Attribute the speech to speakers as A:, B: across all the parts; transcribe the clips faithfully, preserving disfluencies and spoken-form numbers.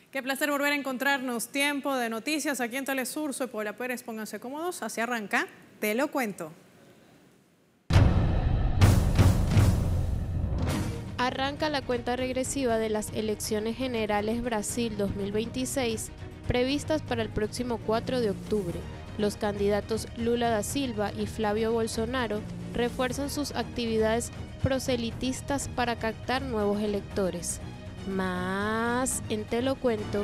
A: Qué placer volver a encontrarnos. Tiempo de noticias aquí en Telesur. Soy Paula Pérez. Pónganse cómodos. Así arranca. Te lo cuento.
B: Arranca la cuenta regresiva de las elecciones generales Brasil dos mil veintiséis, previstas para el próximo cuatro de octubre. Los candidatos Lula da Silva y Flavio Bolsonaro refuerzan sus actividades proselitistas para captar nuevos electores. Más en Te lo cuento.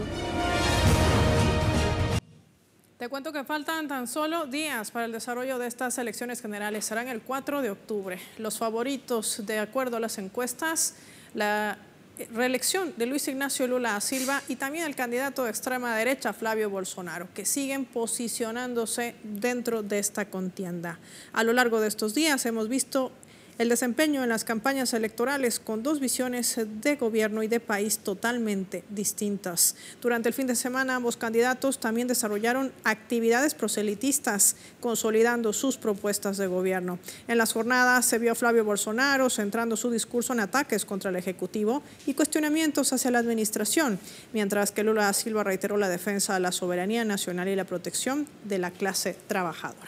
A: Te cuento que faltan tan solo días para el desarrollo de estas elecciones generales. Serán el cuatro de octubre. Los favoritos, de acuerdo a las encuestas, la reelección de Luis Ignacio Lula da Silva y también el candidato de extrema derecha, Flavio Bolsonaro, que siguen posicionándose dentro de esta contienda. A lo largo de estos días hemos visto el desempeño en las campañas electorales con dos visiones de gobierno y de país totalmente distintas. Durante el fin de semana, ambos candidatos también desarrollaron actividades proselitistas, consolidando sus propuestas de gobierno. En las jornadas se vio a Flavio Bolsonaro centrando su discurso en ataques contra el Ejecutivo y cuestionamientos hacia la administración, mientras que Lula da Silva reiteró la defensa de la soberanía nacional y la protección de la clase trabajadora.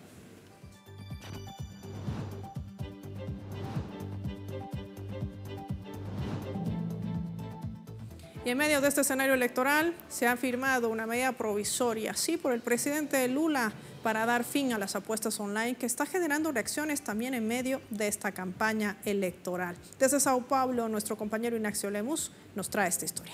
A: Y en medio de este escenario electoral se ha firmado una medida provisoria, sí, por el presidente Lula, para dar fin a las apuestas online, que está generando reacciones también en medio de esta campaña electoral. Desde Sao Paulo, nuestro compañero Ignacio Lemus nos trae esta historia.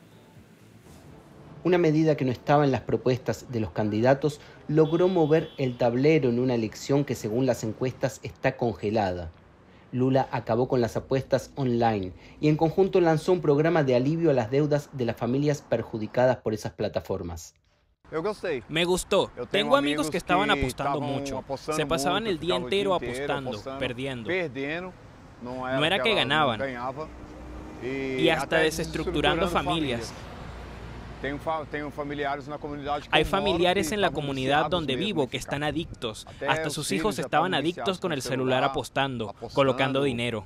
C: Una medida que no estaba en las propuestas de los candidatos logró mover el tablero en una elección que, según las encuestas, está congelada. Lula acabó con las apuestas online y en conjunto lanzó un programa de alivio a las deudas de las familias perjudicadas por esas plataformas.
D: Me gustó. Tengo amigos que estaban apostando mucho. Se pasaban el día entero apostando, perdiendo. No era que ganaban. Y hasta desestructurando familias. Hay familiares en la comunidad donde vivo que están adictos. Hasta sus hijos estaban adictos con el celular apostando, colocando dinero.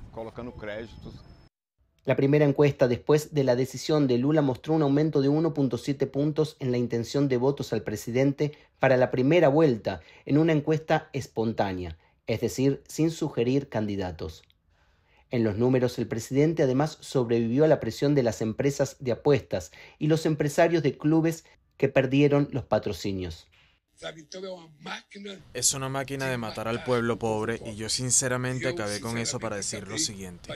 C: La primera encuesta después de la decisión de Lula mostró un aumento de uno punto siete puntos en la intención de votos al presidente para la primera vuelta en una encuesta espontánea, es decir, sin sugerir candidatos. En los números, el presidente además sobrevivió a la presión de las empresas de apuestas y los empresarios de clubes que perdieron los patrocinios.
E: Es una máquina de matar al pueblo pobre y yo sinceramente acabé con eso para decir lo siguiente.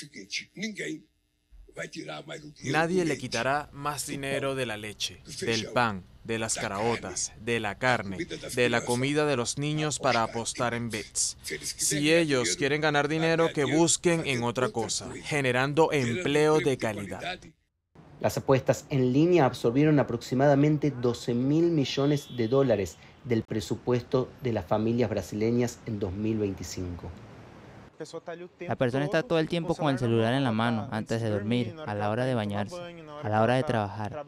E: Nadie le quitará más dinero de la leche, del pan, de las caraotas, de la carne, de la comida de los niños para apostar en bets. Si ellos quieren ganar dinero, que busquen en otra cosa, generando empleo de calidad.
C: Las apuestas en línea absorbieron aproximadamente doce mil millones de dólares del presupuesto de las familias brasileñas en dos mil veinticinco.
F: La persona está todo el tiempo con el celular en la mano, antes de dormir, a la hora de bañarse, a la hora de trabajar.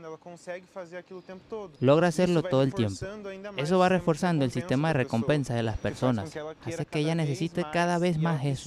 F: Logra hacerlo todo el tiempo. Eso va reforzando el sistema de recompensa de las personas, hace que ella necesite cada vez más eso.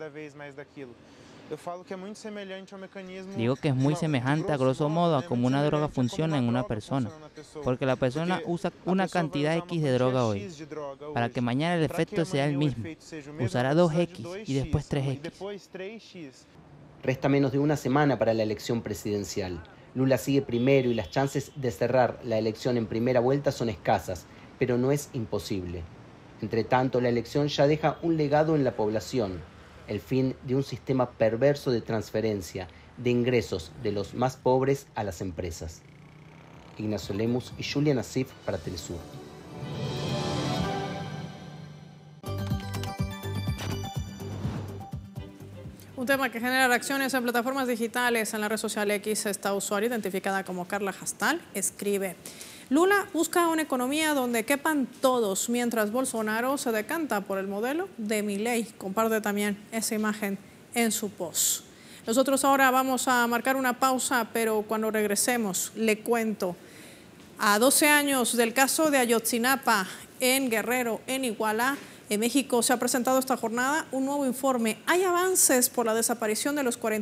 F: Digo que es muy semejante a grosso modo a cómo una droga funciona en una persona, porque la persona usa una cantidad X de droga hoy, para que mañana el efecto sea el mismo, usará dos X y después tres X.
C: Resta menos de una semana para la elección presidencial. Lula sigue primero y las chances de cerrar la elección en primera vuelta son escasas, pero no es imposible. Entre tanto, la elección ya deja un legado en la población. El fin de un sistema perverso de transferencia de ingresos de los más pobres a las empresas. Ignacio Lemus y Julia Nassif para Telesur.
A: Un tema que genera reacciones en plataformas digitales. En la red social X, esta usuaria identificada como Carla Hastal escribe: Lula busca una economía donde quepan todos, mientras Bolsonaro se decanta por el modelo de Milei. Comparte también esa imagen en su post. Nosotros ahora vamos a marcar una pausa, pero cuando regresemos le cuento. A doce años del caso de Ayotzinapa en Guerrero, en Iguala, en México, se ha presentado esta jornada un nuevo informe. Hay avances por la desaparición de los cuarenta